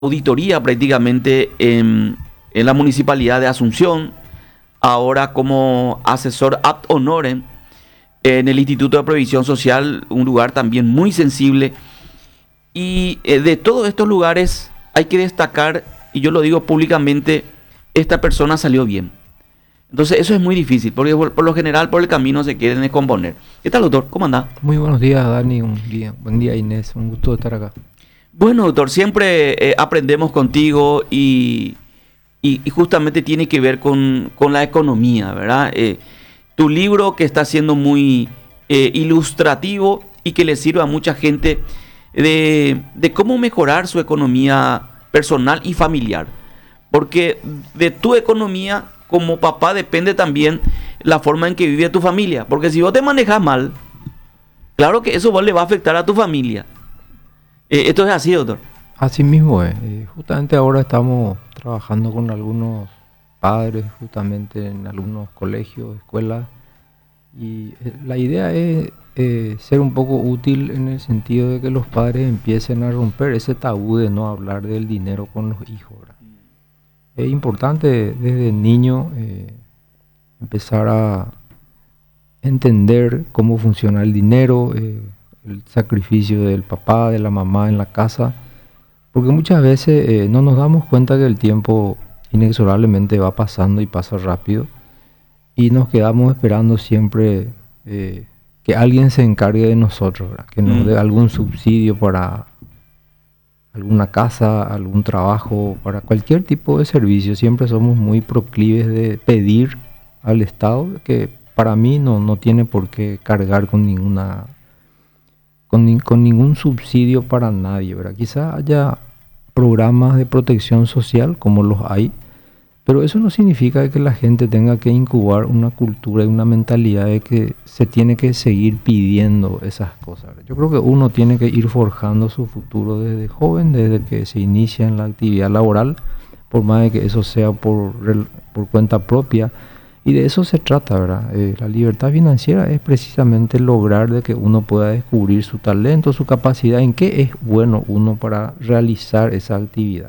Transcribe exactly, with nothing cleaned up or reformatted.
auditoría prácticamente en, en la Municipalidad de Asunción, ahora como asesor ad honorem en el Instituto de Previsión Social, un lugar también muy sensible. Y eh, de todos estos lugares hay que destacar, y yo lo digo públicamente, esta persona salió bien. Entonces eso es muy difícil, porque por, por lo general por el camino se quieren descomponer. ¿Qué tal, doctor? ¿Cómo anda? Muy buenos días, Dani. Un día, buen día, Inés. Un gusto estar acá. Bueno, doctor, siempre eh, aprendemos contigo y, y, y justamente tiene que ver con, con la economía, ¿verdad? Eh, tu libro que está siendo muy eh, ilustrativo y que le sirve a mucha gente de, de cómo mejorar su economía personal y familiar. Porque de tu economía como papá depende también la forma en que vive tu familia. Porque si vos te manejas mal, claro que eso vos le va a afectar a tu familia. Eh, esto es así, doctor. Así mismo es. Eh, justamente ahora estamos trabajando con algunos padres, justamente en algunos colegios, escuelas. Y eh, la idea es eh, ser un poco útil en el sentido de que los padres empiecen a romper ese tabú de no hablar del dinero con los hijos, ¿verdad? Es importante desde niño eh, empezar a entender cómo funciona el dinero, eh, el sacrificio del papá, de la mamá en la casa, porque muchas veces eh, no nos damos cuenta que el tiempo inexorablemente va pasando y pasa rápido y nos quedamos esperando siempre eh, que alguien se encargue de nosotros, ¿verdad? Que nos Mm. dé algún subsidio para alguna casa, algún trabajo, para cualquier tipo de servicio. Siempre somos muy proclives de pedir al Estado, que para mí no, no tiene por qué cargar con ninguna con, ni- con ningún subsidio para nadie, ¿verdad? Quizá haya programas de protección social como los hay, pero eso no significa que la gente tenga que incubar una cultura y una mentalidad de que se tiene que seguir pidiendo esas cosas, ¿verdad? Yo creo que uno tiene que ir forjando su futuro desde joven, desde que se inicia en la actividad laboral, por más de que eso sea por, rel- por cuenta propia. Y de eso se trata, ¿verdad? Eh, la libertad financiera es precisamente lograr de que uno pueda descubrir su talento, su capacidad, en qué es bueno uno para realizar esa actividad.